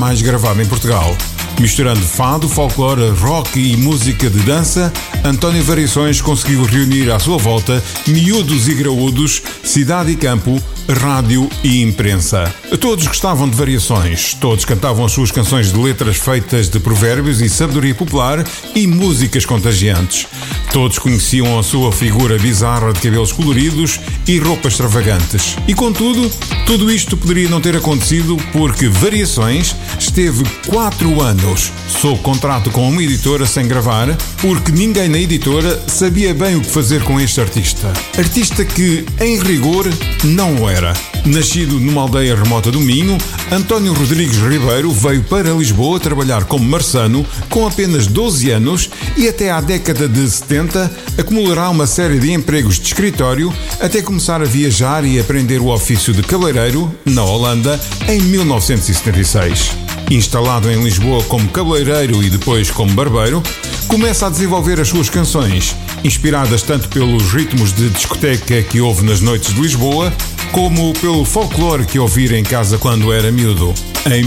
jamais gravado em Portugal. Misturando fado, folclore, rock e música de dança, António Variações conseguiu reunir à sua volta miúdos e graúdos, cidade e campo, rádio e imprensa. Todos gostavam de Variações, todos cantavam as suas canções de letras feitas de provérbios e sabedoria popular e músicas contagiantes. Todos conheciam a sua figura bizarra de cabelos coloridos e roupas extravagantes. E contudo, tudo isto poderia não ter acontecido porque Variações esteve 4 anos sob contrato com uma editora sem gravar, porque ninguém na editora sabia bem o que fazer com este artista. Artista que, em rigor, não o era. Nascido numa aldeia remota do Minho, António Rodrigues Ribeiro veio para Lisboa trabalhar como marçano com apenas 12 anos e até à década de 70 acumulará uma série de empregos de escritório até começar a viajar e aprender o ofício de cabeleireiro na Holanda em 1976. Instalado em Lisboa como cabeleireiro e depois como barbeiro, começa a desenvolver as suas canções, inspiradas tanto pelos ritmos de discoteca que ouve nas noites de Lisboa, como pelo folclore que ouvira em casa quando era miúdo. Em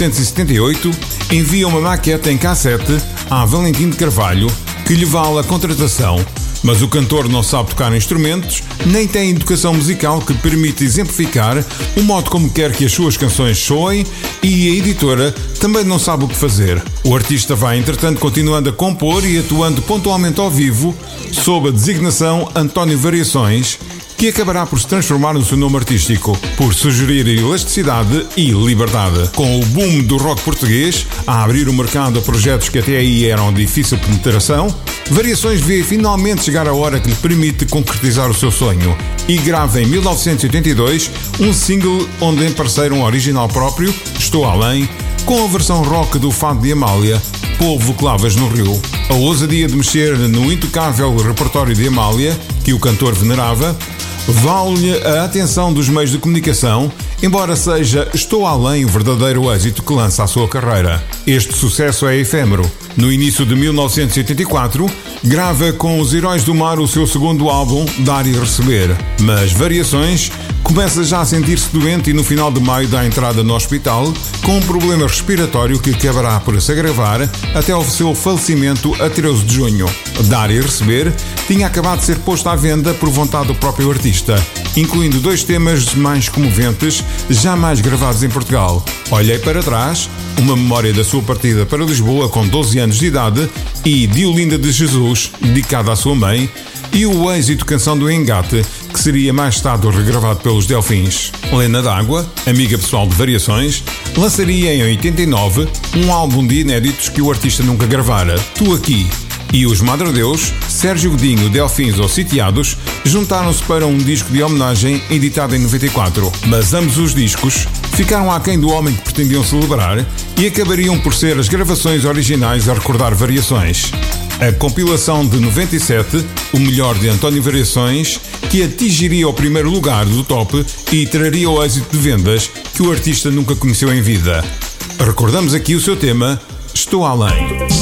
1978, envia uma maquete em cassete a Valentim de Carvalho, que lhe vale a contratação, mas o cantor não sabe tocar instrumentos, nem tem educação musical que permite exemplificar o modo como quer que as suas canções soem, e a editora também não sabe o que fazer. O artista vai, entretanto, continuando a compor e atuando pontualmente ao vivo, sob a designação António Variações, que acabará por se transformar no seu nome artístico, por sugerir elasticidade e liberdade. Com o boom do rock português a abrir o mercado a projetos que até aí eram de difícil penetração, Variações vê finalmente chegar a hora que lhe permite concretizar o seu sonho e grava em 1982 um single onde emparceira um original próprio, Estou Além, com a versão rock do fado de Amália, Polvo que Lavas no Rio. A ousadia de mexer no intocável repertório de Amália, que o cantor venerava, vale-lhe a atenção dos meios de comunicação, embora seja Estou Além o verdadeiro êxito que lança a sua carreira. Este sucesso é efêmero. No início de 1984, grava com os Heróis do Mar o seu segundo álbum, Dar e Receber, mas Variações começa já a sentir-se doente e no final de maio dá entrada no hospital com um problema respiratório que acabará por se agravar até ao seu falecimento a 13 de junho. Dar e Receber tinha acabado de ser posto à venda por vontade do próprio artista, incluindo 2 temas mais comoventes jamais gravados em Portugal. Olhei para trás, uma memória da sua partida para Lisboa com 12 anos de idade, e Diolinda de Jesus, dedicada à sua mãe, e o êxito Canção do Engate, que seria mais tarde regravado pelos Delfins. Lena d'Água, amiga pessoal de Variações, lançaria em 89 um álbum de inéditos que o artista nunca gravara, Tu Aqui. E os Madradeus, Sérgio Godinho, Delfins ou Sitiados, juntaram-se para um disco de homenagem editado em 94. Mas ambos os discos ficaram aquém do homem que pretendiam celebrar e acabariam por ser as gravações originais a recordar Variações. A compilação de 97, o melhor de António Variações, que atingiria o primeiro lugar do top e traria o êxito de vendas que o artista nunca conheceu em vida. Recordamos aqui o seu tema, Estou Além.